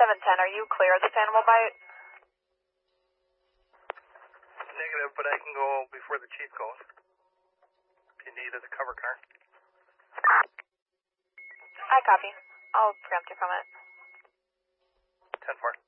710, are you clear of this animal bite? Negative, but I can go before the chief goes. If you need as a cover car. I copy. I'll preempt your comment. 10-4.